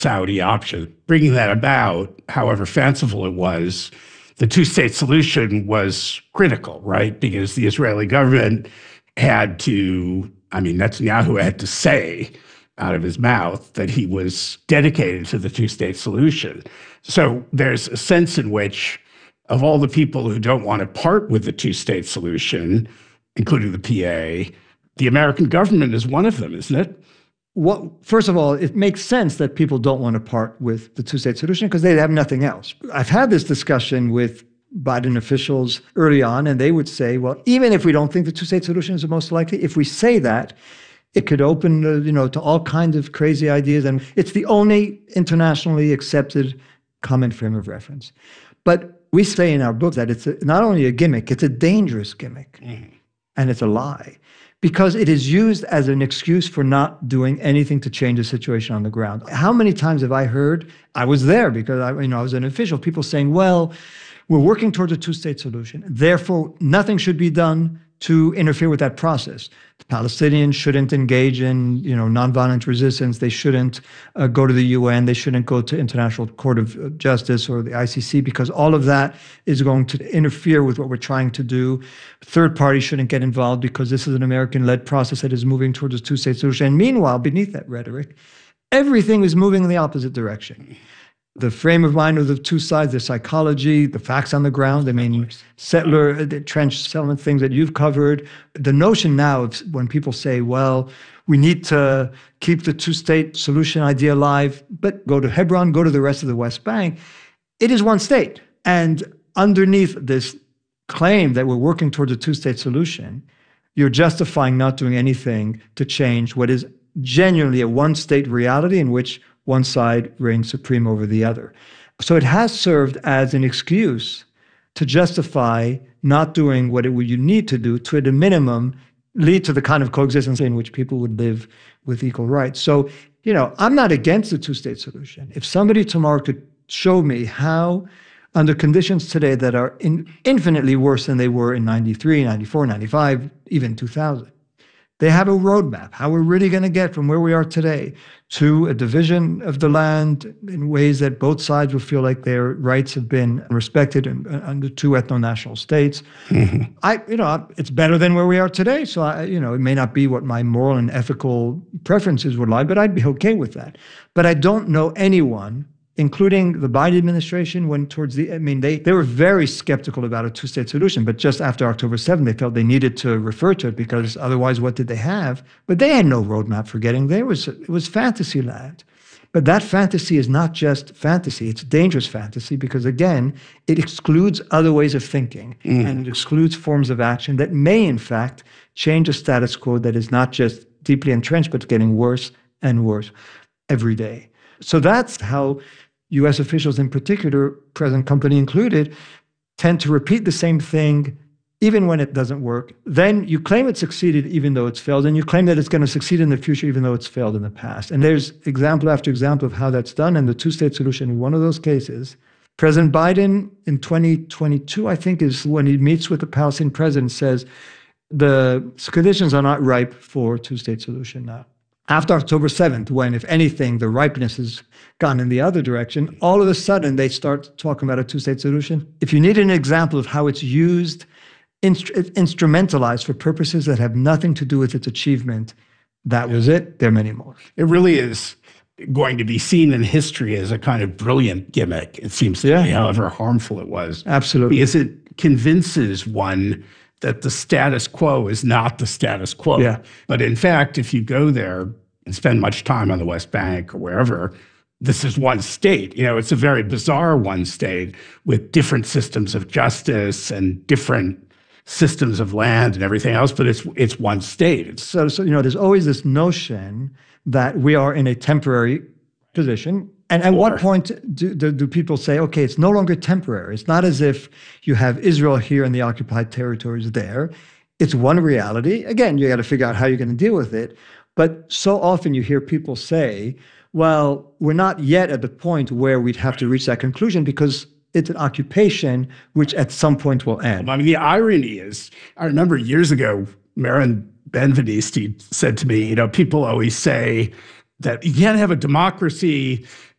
Saudi option. Bringing that about, however fanciful it was, the two-state solution was critical, right? Because the Israeli government had to, Netanyahu had to say out of his mouth that he was dedicated to the two-state solution. So there's a sense in which, of all the people who don't want to part with the two-state solution, including the PA, the American government is one of them, isn't it? Well, first of all, it makes sense that people don't want to part with the two-state solution because they have nothing else. I've had this discussion with Biden officials early on, and they would say, well, even if we don't think the two-state solution is the most likely, if we say that, it could open, to all kinds of crazy ideas. And it's the only internationally accepted common frame of reference. But we say in our book that it's not only a gimmick, it's a dangerous gimmick. Mm-hmm. And it's a lie. Because it is used as an excuse for not doing anything to change the situation on the ground. How many times have I heard, I was there because I was an official, people saying, well, we're working towards a two-state solution. Therefore, nothing should be done to interfere with that process. The Palestinians shouldn't engage in, nonviolent resistance. They shouldn't go to the UN. They shouldn't go to International Court of Justice or the ICC because all of that is going to interfere with what we're trying to do. Third parties shouldn't get involved because this is an American-led process that is moving towards a two-state solution. And meanwhile, beneath that rhetoric, everything is moving in the opposite direction. The frame of mind of the two sides, the psychology, the facts on the ground. The trench settlement things that you've covered. The notion now of when people say, well, we need to keep the two-state solution idea alive, but go to Hebron, go to the rest of the West Bank. It is one state. And underneath this claim that we're working towards a two-state solution, you're justifying not doing anything to change what is genuinely a one-state reality in which one side reigns supreme over the other. So it has served as an excuse to justify not doing what you need to do to, at a minimum, lead to the kind of coexistence in which people would live with equal rights. So, I'm not against the two-state solution. If somebody tomorrow could show me how, under conditions today that are infinitely worse than they were in 93, 94, 95, even 2000, they have a roadmap, how we're really going to get from where we are today to a division of the land in ways that both sides will feel like their rights have been respected under two ethno-national states. Mm-hmm. It's better than where we are today. So, it may not be what my moral and ethical preferences would lie, but I'd be okay with that. But I don't know anyone, including the Biden administration, they were very skeptical about a two-state solution, but just after October 7th, they felt they needed to refer to it because otherwise what did they have? But they had no roadmap for getting there. It was fantasy land. But that fantasy is not just fantasy, it's dangerous fantasy because, again, it excludes other ways of thinking and it excludes forms of action that may, in fact, change a status quo that is not just deeply entrenched, but getting worse and worse every day. So that's how U.S. officials in particular, present company included, tend to repeat the same thing even when it doesn't work. Then you claim it succeeded even though it's failed, and you claim that it's going to succeed in the future even though it's failed in the past. And there's example after example of how that's done, and the two-state solution in one of those cases. President Biden in 2022, I think, is when he meets with the Palestinian president, says the conditions are not ripe for a two-state solution now. After October 7th, when, if anything, the ripeness has gone in the other direction, all of a sudden they start talking about a two-state solution. If you need an example of how it's used, instrumentalized for purposes that have nothing to do with its achievement, that was it. There are many more. It really is going to be seen in history as a kind of brilliant gimmick, it seems to me, however harmful it was. Absolutely. Because it convinces one that the status quo is not the status quo. Yeah. But in fact, if you go there and spend much time on the West Bank or wherever, this is one state. It's a very bizarre one state with different systems of justice and different systems of land and everything else, but it's one state. So there's always this notion that we are in a temporary position. And at what point do people say, okay, it's no longer temporary? It's not as if you have Israel here and the occupied territories there. It's one reality. Again, you got to figure out how you're going to deal with it. But so often you hear people say, well, we're not yet at the point where we'd have to reach that conclusion because it's an occupation which at some point will end. The irony is, I remember years ago, Marin Ben-Veniste said to me, people always say, that you can't have a democracy